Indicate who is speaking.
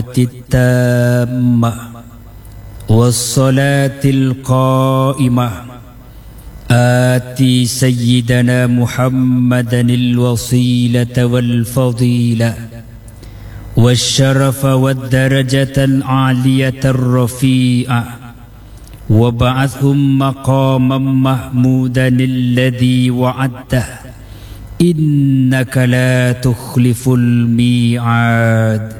Speaker 1: التامة والصلاة القائمة آتي سيدنا محمدا الوسيلة والفضيلة والشرف والدرجة العالية الرفيعة وابعثهم مقاما محمودا الذي وعدته إنك لا تخلف الميعاد.